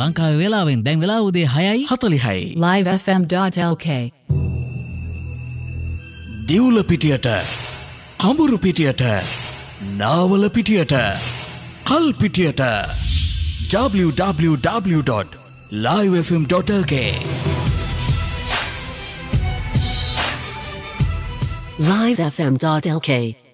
ලංකාවේ වෙලාවෙන් දැන් වෙලාව උදේ 6:40යි. livefm.lk දිවුල පිටියට, කඹුරු පිටියට, නාවල පිටියට, කල් පිටියට www.livefm.lk livefm.lk